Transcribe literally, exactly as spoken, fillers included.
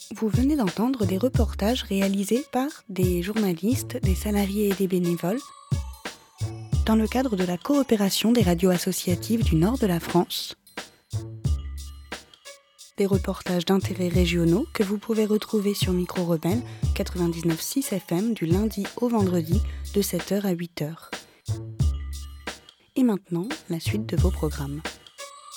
Vous venez d'entendre des reportages réalisés par des journalistes, des salariés et des bénévoles dans le cadre de la coopération des radios associatives du nord de la France. Des reportages d'intérêts régionaux que vous pouvez retrouver sur Micro Rebelle quatre-vingt-dix-neuf virgule six F M du lundi au vendredi de sept heures à huit heures. Et maintenant, la suite de vos programmes.